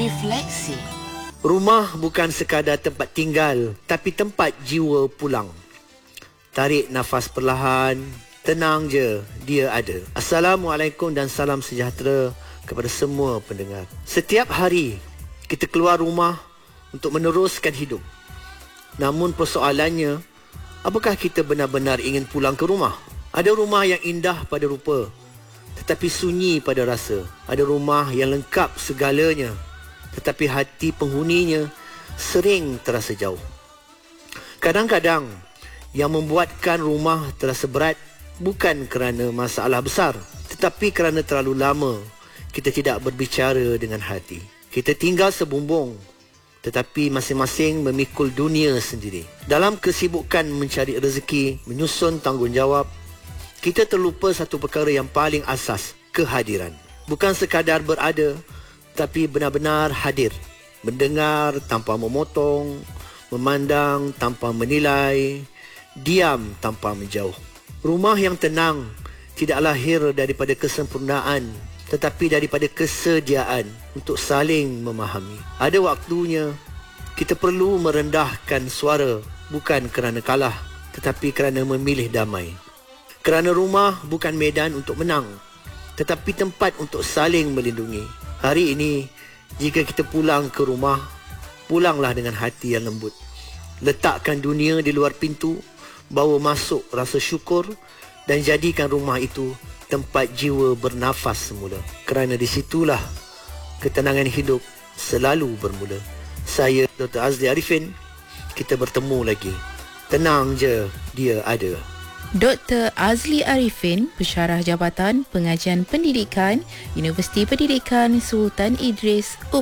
Refleksi. Rumah bukan sekadar tempat tinggal, tapi tempat jiwa pulang. Tarik nafas perlahan, tenang je, dia ada. Assalamualaikum dan salam sejahtera kepada semua pendengar. Setiap hari, kita keluar rumah untuk meneruskan hidup. Namun persoalannya, apakah kita benar-benar ingin pulang ke rumah? Ada rumah yang indah pada rupa, tetapi sunyi pada rasa. Ada rumah yang lengkap segalanya, tetapi hati penghuninya sering terasa jauh. Kadang-kadang, yang membuatkan rumah terasa berat bukan kerana masalah besar, tetapi kerana terlalu lama kita tidak berbicara dengan hati. Kita tinggal sebumbung, tetapi masing-masing memikul dunia sendiri. Dalam kesibukan mencari rezeki, menyusun tanggungjawab, kita terlupa satu perkara yang paling asas, kehadiran. Bukan sekadar berada, tapi benar-benar hadir. Mendengar tanpa memotong, memandang tanpa menilai, diam tanpa menjauh. Rumah yang tenang tidak lahir daripada kesempurnaan, tetapi daripada kesediaan untuk saling memahami. Ada waktunya kita perlu merendahkan suara, bukan kerana kalah, tetapi kerana memilih damai. Kerana rumah bukan medan untuk menang, tetapi tempat untuk saling melindungi. Hari ini, jika kita pulang ke rumah, pulanglah dengan hati yang lembut. Letakkan dunia di luar pintu, bawa masuk rasa syukur dan jadikan rumah itu tempat jiwa bernafas semula. Kerana di situlah ketenangan hidup selalu bermula. Saya Dr. Azli Arifin, kita bertemu lagi. Tenang je, dia ada. Dr. Azli Arifin, Pensyarah Jabatan Pengajian Pendidikan, Universiti Pendidikan Sultan Idris, UP